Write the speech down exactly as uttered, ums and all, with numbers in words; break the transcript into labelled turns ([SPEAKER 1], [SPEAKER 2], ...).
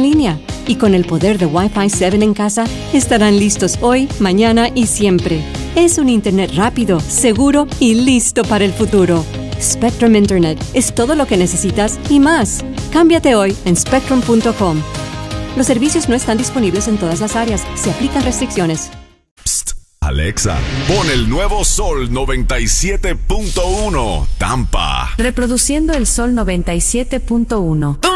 [SPEAKER 1] línea. Y con el poder de Wi-Fi siete en casa, estarán listos hoy, mañana y siempre. Es un Internet rápido, seguro y listo para el futuro. Spectrum Internet es todo lo que necesitas y más. Cámbiate hoy en spectrum punto com. Los servicios no están disponibles en todas las áreas. Se aplican restricciones.
[SPEAKER 2] Psst, Alexa, pon el nuevo Sol noventa y siete punto uno, Tampa.
[SPEAKER 3] Reproduciendo el Sol noventa y siete punto uno.